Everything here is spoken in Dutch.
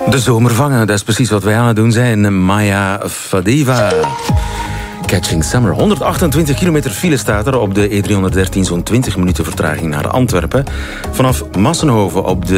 De zomer vangen, dat is precies wat wij aan het doen zijn. Maya Fadeva. Catching Summer. 128 kilometer file staat er op de E313. Zo'n 20 minuten vertraging naar Antwerpen. Vanaf Massenhoven op de